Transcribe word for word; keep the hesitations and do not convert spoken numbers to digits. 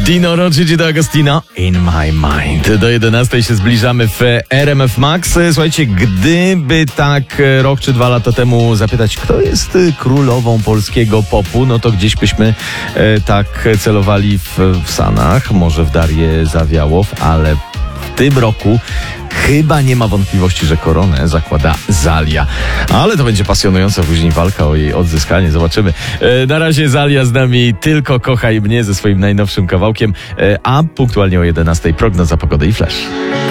Dino Rossi do Agostino In My Mind. Do jedenastej się zbliżamy w R M F Max. Słuchajcie, gdyby tak rok czy dwa lata temu zapytać, kto jest królową polskiego popu, no to gdzieś byśmy e, tak celowali w, w Sanach, może w Darię Zawiałow, ale w tym roku chyba nie ma wątpliwości, że koronę zakłada Zalia. Ale to będzie pasjonująca później walka o jej odzyskanie. Zobaczymy. E, na razie Zalia z nami Tylko kochaj mnie ze swoim najnowszym kawałkiem, e, a punktualnie o jedenastej prognoza pogody i flash.